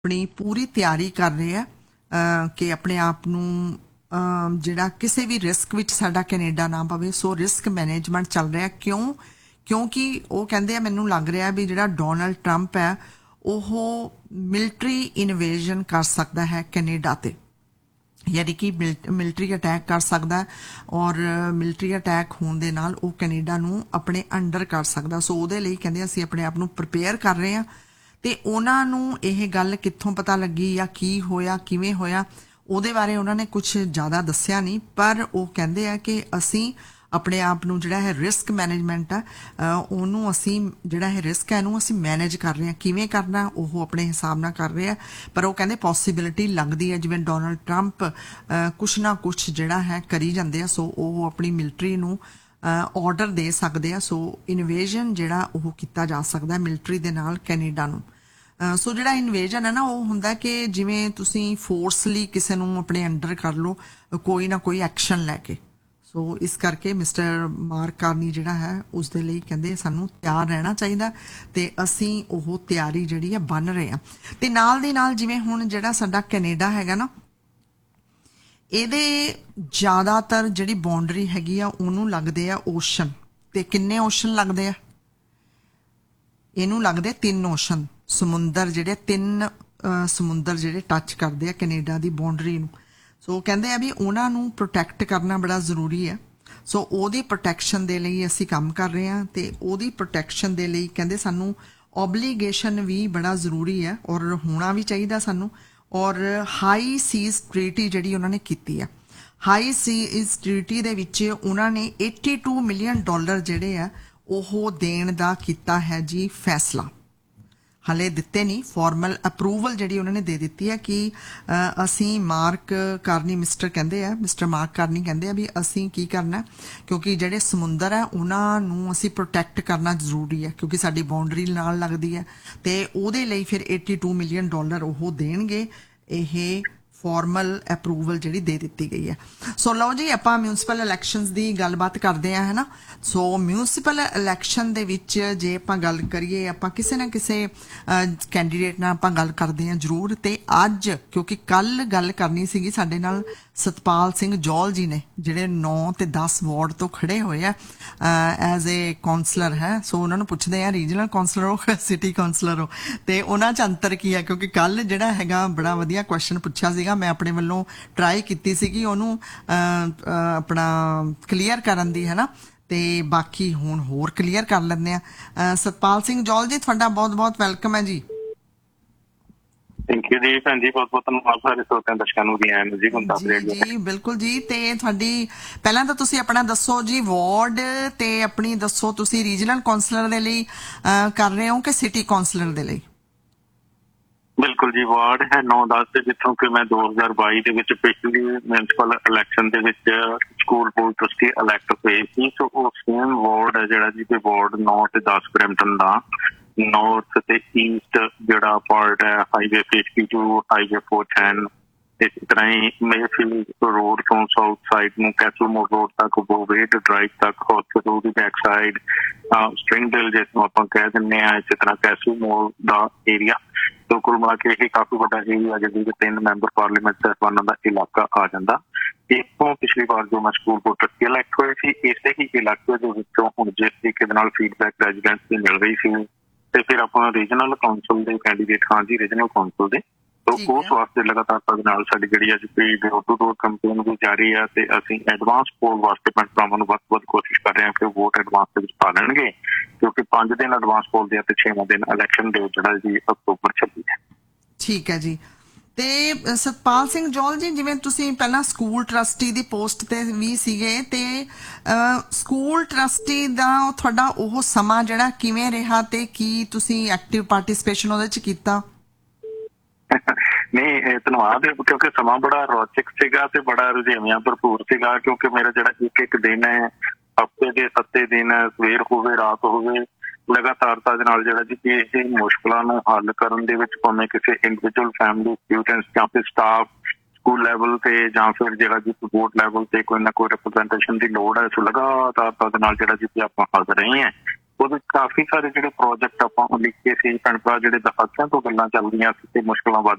ਆਪਣੀ ਪੂਰੀ ਤਿਆਰੀ ਕਰ ਰਹੇ ਆ ਕਿ ਆਪਣੇ ਆਪ ਨੂੰ ਜਿਹੜਾ ਕਿਸੇ ਵੀ ਰਿਸਕ ਵਿੱਚ ਸਾਡਾ ਕੈਨੇਡਾ ਨਾ ਪਵੇ। ਸੋ ਰਿਸਕ ਮੈਨੇਜਮੈਂਟ ਚੱਲ ਰਿਹਾ। ਕਿਉਂਕਿ ਉਹ ਕਹਿੰਦੇ ਆ ਮੈਨੂੰ ਲੱਗ ਰਿਹਾ ਵੀ ਜਿਹੜਾ ਡੋਨਲਡ ਟਰੰਪ ਹੈ ਉਹ ਮਿਲਟਰੀ ਇਨਵੇਜਨ ਕਰ ਸਕਦਾ ਹੈ ਕੈਨੇਡਾ ਤੇ, ਯਾਨੀ ਕਿ ਮਿਲਟਰੀ ਅਟੈਕ ਕਰ ਸਕਦਾ ਔਰ ਮਿਲਟਰੀ ਅਟੈਕ ਹੋਣ ਦੇ ਨਾਲ ਉਹ ਕੈਨੇਡਾ ਨੂੰ ਆਪਣੇ ਅੰਡਰ ਕਰ ਸਕਦਾ। ਸੋ ਉਹਦੇ ਲਈ ਕਹਿੰਦੇ ਅਸੀਂ ਆਪਣੇ ਆਪ ਨੂੰ ਪ੍ਰਿਪੇਅਰ ਕਰ ਰਹੇ ਹਾਂ। ਤੇ ਉਹਨਾਂ ਨੂੰ ਇਹ ਗੱਲ ਕਿੱਥੋਂ ਪਤਾ ਲੱਗੀ ਜਾਂ ਕੀ ਹੋਇਆ ਕਿਵੇਂ ਹੋਇਆ ਉਹਦੇ ਬਾਰੇ ਉਹਨਾਂ ਨੇ ਕੁਝ ਜ਼ਿਆਦਾ ਦੱਸਿਆ ਨਹੀਂ, ਪਰ ਉਹ ਕਹਿੰਦੇ ਆ ਕਿ ਅਸੀਂ ਆਪਣੇ ਆਪ ਨੂੰ ਜਿਹੜਾ ਹੈ ਰਿਸਕ ਮੈਨੇਜਮੈਂਟ ਆ ਉਹਨੂੰ ਅਸੀਂ ਜਿਹੜਾ ਹੈ ਰਿਸਕ ਹੈ ਇਹਨੂੰ ਅਸੀਂ ਮੈਨੇਜ ਕਰ ਰਹੇ ਹਾਂ। ਕਿਵੇਂ ਕਰਨਾ ਉਹ ਆਪਣੇ ਹਿਸਾਬ ਨਾਲ ਕਰ ਰਹੇ ਆ, ਪਰ ਉਹ ਕਹਿੰਦੇ ਪੋਸੀਬਿਲਿਟੀ ਲੱਗਦੀ ਹੈ ਜਿਵੇਂ ਡੋਨਲਡ ਟਰੰਪ ਕੁਛ ਨਾ ਕੁਛ ਜਿਹੜਾ ਹੈ ਕਰੀ ਜਾਂਦੇ ਆ। ਸੋ ਉਹ ਆਪਣੀ ਮਿਲਟਰੀ ਨੂੰ ਆਰਡਰ ਦੇ ਸਕਦੇ ਆ। ਸੋ ਇਨਵੇਜਨ ਜਿਹੜਾ ਉਹ ਕੀਤਾ ਜਾ ਸਕਦਾ ਮਿਲਟਰੀ ਦੇ ਨਾਲ ਕੈਨੇਡਾ ਨੂੰ। ਸੋ ਜਿਹੜਾ ਇਨਵੇਜਨ ਹੈ ਨਾ ਉਹ ਹੁੰਦਾ ਕਿ ਜਿਵੇਂ ਤੁਸੀਂ ਫੋਰਸਲੀ ਕਿਸੇ ਨੂੰ ਆਪਣੇ ਅੰਡਰ ਕਰ ਲਓ ਕੋਈ ਨਾ ਕੋਈ ਐਕਸ਼ਨ ਲੈ ਕੇ। ਸੋ ਇਸ ਕਰਕੇ ਮਿਸਟਰ ਮਾਰਕ ਕਾਰਨੀ ਜਿਹੜਾ ਹੈ ਉਸ ਦੇ ਲਈ ਕਹਿੰਦੇ ਸਾਨੂੰ ਤਿਆਰ ਰਹਿਣਾ ਚਾਹੀਦਾ ਤੇ ਅਸੀਂ ਉਹ ਤਿਆਰੀ ਜਿਹੜੀ ਹੈ ਬਣ ਰਹੇ ਹਾਂ। ਤੇ ਨਾਲ ਦੀ ਨਾਲ ਜਿਵੇਂ ਹੁਣ ਜਿਹੜਾ ਸਾਡਾ ਕੈਨੇਡਾ ਹੈਗਾ ਨਾ ਇਹਦੇ ਜ਼ਿਆਦਾਤਰ ਜਿਹੜੀ ਬਾਉਂਡਰੀ ਹੈਗੀ ਆ ਉਹਨੂੰ ਲੱਗਦੇ ਆ ਓਸ਼ਨ। ਤੇ ਕਿੰਨੇ ਓਸ਼ਨ ਲੱਗਦੇ ਆ? ਇਹਨੂੰ ਲੱਗਦੇ 3 ਓਸ਼ਨ ਸਮੁੰਦਰ, ਜਿਹੜੇ 3 ਸਮੁੰਦਰ ਜਿਹੜੇ ਟੱਚ ਕਰਦੇ ਆ ਕੈਨੇਡਾ ਦੀ ਬਾਉਂਡਰੀ ਨੂੰ। ਸੋ ਕਹਿੰਦੇ ਆ ਵੀ ਉਹਨਾਂ ਨੂੰ ਪ੍ਰੋਟੈਕਟ ਕਰਨਾ ਬੜਾ ਜ਼ਰੂਰੀ ਹੈ। ਸੋ ਉਹਦੀ ਪ੍ਰੋਟੈਕਸ਼ਨ ਦੇ ਲਈ ਅਸੀਂ ਕੰਮ ਕਰ ਰਹੇ ਹਾਂ ਤੇ ਉਹਦੀ ਪ੍ਰੋਟੈਕਸ਼ਨ ਦੇ ਲਈ ਕਹਿੰਦੇ ਸਾਨੂੰ ਓਬਲੀਗੇਸ਼ਨ ਵੀ ਬੜਾ ਜ਼ਰੂਰੀ ਹੈ ਔਰ ਹੋਣਾ ਵੀ ਚਾਹੀਦਾ ਸਾਨੂੰ। ਔਰ ਹਾਈ ਸੀਜ਼ ਟ੍ਰੀਟੀ ਜਿਹੜੀ ਉਹਨਾਂ ਨੇ ਕੀਤੀ ਆ, ਹਾਈ ਸੀਜ਼ ਟ੍ਰੀਟੀ ਦੇ ਵਿੱਚ ਉਹਨਾਂ ਨੇ $82 ਮਿਲੀਅਨ ਜਿਹੜੇ ਆ ਉਹ ਦੇਣ ਦਾ ਕੀਤਾ ਹੈ ਜੀ ਫੈਸਲਾ। ਹਲੇ ਦਿੱਤੇ ਨਹੀਂ, ਫਾਰਮਲ ਅਪਰੂਵਲ ਜਿਹੜੀ ਉਹਨਾਂ ਨੇ ਦੇ ਦਿੱਤੀ ਹੈ ਕਿ ਅਸੀਂ mark Carney mister mark Carney ਕਹਿੰਦੇ ਆ ਵੀ ਅਸੀਂ ਕੀ ਕਰਨਾ ਕਿਉਂਕਿ ਜਿਹੜੇ ਸਮੁੰਦਰ ਹੈ ਉਹਨਾਂ ਨੂੰ ਅਸੀਂ ਪ੍ਰੋਟੈਕਟ ਕਰਨਾ ਜ਼ਰੂਰੀ ਹੈ ਕਿਉਂਕਿ ਸਾਡੀ ਬਾਉਂਡਰੀ ਨਾਲ ਲੱਗਦੀ ਹੈ ਤੇ ਉਹਦੇ ਲਈ ਫਿਰ $82 ਮਿਲੀਅਨ ਉਹ ਦੇਣਗੇ। ਇਹ ਫਾਰਮਲ ਅਪਰੂਵਲ ਜਿਹੜੀ ਦੇ ਦਿੱਤੀ ਗਈ ਹੈ। ਸੋ ਲਓ ਜੀ ਆਪਾਂ ਮਿਊਨਿਸਪਲ ਇਲੈਕਸ਼ਨਸ ਦੀ ਗੱਲਬਾਤ ਕਰਦੇ ਹਾਂ, ਹੈ ਨਾ। ਸੋ ਮਿਊਨਿਸਪਲ ਇਲੈਕਸ਼ਨ ਦੇ ਵਿੱਚ ਜੇ ਆਪਾਂ ਗੱਲ ਕਰੀਏ ਆਪਾਂ ਕਿਸੇ ਨਾ ਕਿਸੇ ਕੈਂਡੀਡੇਟ ਨਾਲ ਆਪਾਂ ਗੱਲ ਕਰਦੇ ਹਾਂ ਜ਼ਰੂਰ। ਤੇ ਅੱਜ ਕਿਉਂਕਿ ਕੱਲ ਗੱਲ ਕਰਨੀ ਸੀਗੀ ਸਾਡੇ ਨਾਲ ਸਤਪਾਲ ਸਿੰਘ ਜੌਲ ਜੀ ਨੇ ਜਿਹੜੇ 9 ਤੇ 10 ਵਾਰਡ ਤੋਂ ਖੜੇ ਹੋਏ ਆ ਐਜ਼ ਏ ਕਾਉਂਸਲਰ ਹੈ। ਸੋ ਉਹਨਾਂ ਨੂੰ ਪੁੱਛਦੇ ਆ ਰੀਜਨਲ ਕਾਉਂਸਲਰ ਹੋ ਸਿਟੀ ਕਾਉਂਸਲਰ ਹੋ ਤੇ ਉਹਨਾਂ 'ਚ ਅੰਤਰ ਕੀ ਹੈ, ਕਿਉਂਕਿ ਕੱਲ ਜਿਹੜਾ ਹੈਗਾ ਬੜਾ ਵਧੀਆ ਕੁਐਸਚਨ ਪੁੱਛਿਆ ਸੀਗਾ। ਮੈਂ ਆਪਣੇ ਵੱਲੋਂ ਟਰਾਈ ਕੀਤੀ ਸੀਗੀ ਉਹਨੂੰ ਆਪਣਾ ਕਲੀਅਰ ਕਰਨ ਦੀ, ਹੈ ਨਾ। ਤੇ ਬਾਕੀ ਹੁਣ ਹੋਰ ਕਲੀਅਰ ਕਰ ਲੈਂਦੇ ਆ। ਸਤਪਾਲ ਸਿੰਘ ਜੌਲ ਜੀ ਤੁਹਾਡਾ ਬਹੁਤ ਬਹੁਤ ਵੈਲਕਮ ਹੈ ਜੀ। ਥੈਂਕ ਯੂ ਜੀ ਭੈਣ ਜੀ, ਬਹੁਤ ਬਹੁਤ ਧੰਨਵਾਦ ਸਾਰੇ ਸਰੋਤਿਆਂ ਦਰਸ਼ਕਾਂ ਨੂੰ ਵੀ ਆਏ ਜੀ। ਜੀ ਬਿਲਕੁਲ ਜੀ। ਤੇ ਤੁਹਾਡੀ ਪਹਿਲਾਂ ਤਾਂ ਤੁਸੀਂ ਆਪਣਾ ਦੱਸੋ ਜੀ ਵਾਰਡ ਤੇ ਆਪਣੀ ਦੱਸੋ ਤੁਸੀਂ ਰੀਜਨਲ ਕਾਉਂਸਲਰ ਦੇ ਲਈ ਕਰ ਰਹੇ ਹੋ ਕਿ ਸਿਟੀ ਕਾਉਂਸਲਰ ਦੇ ਲਈ? ਬਿਲਕੁਲ ਜੀ, ਵਾਰਡ ਹੈ 9-10 ਦੇ ਜਿੱਥੋਂ ਕਿ ਮੈਂ 2022 ਦੇ ਵਿੱਚ ਪਿਛਲੀ ਮਿਊਨਿਸਪਲ ਇਲੈਕਸ਼ਨ ਦੇ ਵਿੱਚ ਸਕੂਲ ਬੋਰਡ ਟਰਸਟੀ ਇਲੈਕਟ ਹੋਏ ਸੀ। ਸੋ ਉਹ ਸੇਮ ਵਾਰਡ ਹੈ ਜਿਹੜਾ ਜੀ ਵਾਰਡ 9 ਤੇ 10 ਬਰੈਂਪਟਨ ਦਾ ਨੌਰਥ ਤੇ ਈਸਟ ਜਿਹੜਾ ਪਾਰਟ ਹੈ ਹਾਈਵੇ 52 ਹਾਈਵੇ 410 ਇਸੇ ਤਰ੍ਹਾਂ ਹੀ ਮੇਫੀਲਡ ਰੋਡ ਤੋਂ ਸਾਊਥ ਸਾਈਡ ਨੂੰ ਕੈਸਲਮੋਰ ਰੋਡ ਤੱਕ ਬੋਵੇਡ ਡਰਾਈਵ ਤੱਕ ਹਸਪੀਟਲ ਦੀ ਬੈਕ ਸਾਈਡ ਸਟ੍ਰਿੰਗਡੇਲ ਜਿਸ ਨੂੰ ਆਪਾਂ ਕਹਿ ਦਿੰਦੇ ਹਾਂ, ਇਸੇ ਤਰ੍ਹਾਂ ਕੈਸਲਮੋਰ ਦਾ ਏਰੀਆ। ਸੋ ਕੁੱਲ ਮਿਲਾ ਕੇ ਇਹ ਕਾਫੀ ਵੱਡਾ ਏਰੀਆ ਜਿਹਦੇ ਵਿੱਚ 3 ਮੈਂਬਰ ਪਾਰਲੀਮੈਂਟ ਸਾਹਿਬਾਨਾਂ ਦਾ ਇਲਾਕਾ ਆ ਜਾਂਦਾ। ਇੱਥੋਂ ਪਿਛਲੀ ਵਾਰ ਜੋ ਮੈਂ ਸਕੂਲ ਬੋਰਡ ਟਰਸਟੀ ਇਲੈਕਟ ਹੋਏ ਸੀ ਇਸੇ ਹੀ ਇਲਾਕੇ ਦੇ ਵਿੱਚੋਂ ਹੁਣ ਜਿਸ ਤਰੀਕੇ ਦੇ ਨਾਲ ਫੀਡਬੈਕ ਰੈਜ਼ੀਡੈਂਟਸ ਦੀ ਮਿਲ ਰਹੀ ਸੀ ਤੇ ਫਿਰ ਆਪਾਂ ਰੀਜਨਲ ਕਾਉਂਸਲ ਦੇ ਕੈਂਡੀਡੇਟ ਹਾਂ ਜੀ ਰੀਜਨਲ ਕਾਉਂਸਲ ਦੇ। ਸੋ ਉਸ ਵਾਸਤੇ ਲਗਾਤਾਰ ਸਾਡੇ ਨਾਲ ਸਾਡੀ ਜਿਹੜੀ ਅੱਜ ਡੋਰ ਟੂ ਡੋਰ ਕੰਪੇਨ ਵੀ ਜਾਰੀ ਹੈ ਤੇ ਅਸੀਂ ਐਡਵਾਂਸ ਪੋਲ ਵਾਸਤੇ ਪਿੰਡ ਭਰਾਵਾਂ ਨੂੰ ਵੱਧ ਕੋਸ਼ਿਸ਼ ਕਰ ਰਹੇ ਹਾਂ ਕਿ ਵੋਟ ਐਡਵਾਂਸ ਦੇ ਵਿੱਚ ਪਾ ਲੈਣਗੇ ਕਿਉਂਕਿ 5 ਦਿਨ ਐਡਵਾਂਸ ਪੋਲ ਦੇ ਅਤੇ 6ਵਾਂ ਦਿਨ ਇਲੈਕਸ਼ਨ ਦੇ ਜਿਹੜਾ ਜੀ ਅਕਤੂਬਰ 26 ਹੈ। ਠੀਕ ਹੈ ਜੀ। ਤੇ ਸਤਪਾਲ ਸਿੰਘ ਜੌਲ ਜੀ ਜਿਵੇਂ ਤੁਸੀਂ ਪਹਿਲਾਂ ਸਕੂਲ ਟਰਸਟੀ ਦੀ ਪੋਸਟ ਤੇ ਵੀ ਸੀਗੇ ਤੇ ਸਕੂਲ ਟਰਸਟੀ ਦਾ ਤੁਹਾਡਾ ਉਹ ਸਮਾਂ ਜਿਹੜਾ ਕਿਵੇਂ ਰਿਹਾ ਤੇ ਕੀ ਤੁਸੀਂ ਐਕਟਿਵ ਪਾਰਟਿਸਿਪੇਸ਼ਨ ਉਹਦੇ 'ਚ ਕੀਤਾ? ਨਹੀਂ ਧੰਨਵਾਦ, ਕਿਉਂਕਿ ਸਮਾਂ ਬੜਾ ਰੌਚਕ ਸੀਗਾ ਤੇ ਬੜਾ ਰੁਝੇਵਿਆਂ ਭਰਪੂਰ ਸੀਗਾ ਕਿਉਂਕਿ ਮੇਰਾ ਜਿਹੜਾ ਇੱਕ ਦਿਨ ਹੈ ਹਫ਼ਤੇ ਦੇ 7 ਦਿਨ ਸਵੇਰ ਹੋਵੇ ਰਾਤ ਹੋਵੇ ਲਗਾਤਾਰਤਾ ਦੇ ਨਾਲ ਜਿਹੜਾ ਜੀ ਇਹ ਮੁਸ਼ਕਲਾਂ ਨੂੰ ਹੱਲ ਕਰਨ ਦੇ ਵਿੱਚ ਭਾਵੇਂ ਕਿਸੇ ਇੰਡੀਵਿਜੂਅਲ ਫੈਮਿਲੀ ਸਟੂਡੈਂਟਸ ਜਾਂ ਫਿਰ ਸਟਾਫ ਸਕੂਲ ਲੈਵਲ ਤੇ ਜਾਂ ਫਿਰ ਜਿਹੜਾ ਜੀ ਸਪੋਰਟ ਲੈਵਲ ਤੇ ਕੋਈ ਨਾ ਕੋਈ ਰਿਪਰੈਜ਼ੈਂਟੇਸ਼ਨ ਦੀ ਲੋੜ ਹੈ। ਸੋ ਲਗਾਤਾਰਤਾ ਦੇ ਨਾਲ ਜਿਹੜਾ ਜੀ ਆਪਾਂ ਹੱਲ ਰਹੇ ਹਾਂ। ਉਹਦੇ ਕਾਫੀ ਸਾਰੇ ਜਿਹੜੇ ਪ੍ਰੋਜੈਕਟ ਆਪਾਂ ਲਿਖੇ ਸੀ ਭੈਣ ਭਰਾ ਜਿਹੜੇ ਦਹਾਕਿਆਂ ਤੋਂ ਗੱਲਾਂ ਚੱਲਦੀਆਂ ਸੀ ਤੇ ਮੁਸ਼ਕਲਾਂ ਵੱਧ